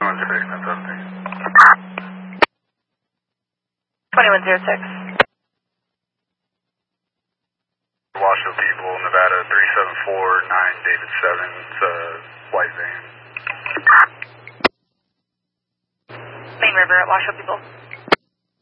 2106. Washoe people, Nevada 3749 David 7. It's a white van. Main River at Washoe people.